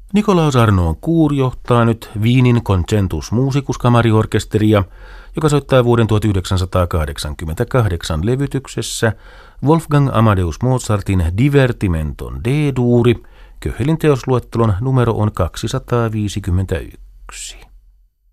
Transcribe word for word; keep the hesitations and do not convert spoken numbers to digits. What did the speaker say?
Nikolaus Arnoon Kuur johtaa nyt Wienin Concentus Musicus kamariorkesteria, joka soittaa vuoden tuhatyhdeksänsataakahdeksankymmentäkahdeksan levytyksessä Wolfgang Amadeus Mozartin Divertimenton D-duuri. Köchelin teosluettelon numero on kaksisataaviisikymmentäyksi.